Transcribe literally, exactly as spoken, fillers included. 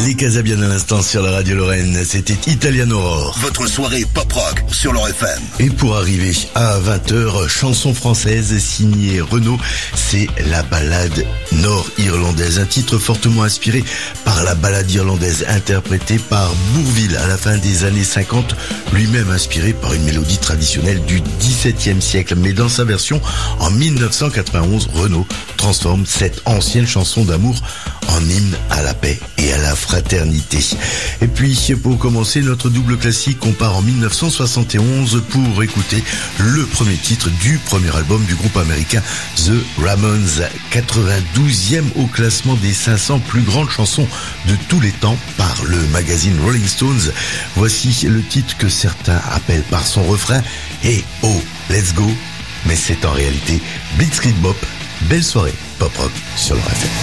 Les Casabian à l'instant sur la radio Lorraine, c'était Italian Aurore. Votre soirée pop-rock sur l'O F M. Et pour arriver à vingt heures, chanson française signée Renaud, c'est la ballade nord-irlandaise. Un titre fortement inspiré par la ballade irlandaise interprétée par Bourvil à la fin des années cinquante, lui-même inspiré par une mélodie traditionnelle du dix-septième siècle. Mais dans sa version, en mille neuf cent quatre-vingt-onze, Renaud transforme cette ancienne chanson d'amour en hymne à la paix et à la fraternité. Et puis, pour commencer notre double classique, on part en mille neuf cent soixante et onze pour écouter le premier titre du premier album du groupe américain The Ramones, quatre-vingt-douzième au classement des cinq cents plus grandes chansons de tous les temps par le magazine Rolling Stones. Voici le titre que certains appellent par son refrain Hey Oh Let's Go, mais c'est en réalité Blitzkrieg Bop. Belle soirée pop rock sur le F M.